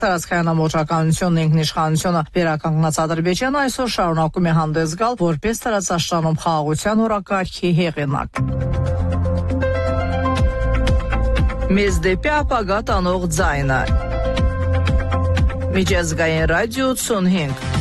Տարածքային ամբողջականությունն ինքնիշխանությունը վերականգնած Ադրբեջանը այսօր շարունակում է հանդես գալ որպես տարածաշրջանում խաղաղության օրակարգի հեղինակ։ Մեզ դեպի ապագա տանող ձայնը։ Միջազգային ռադիո 85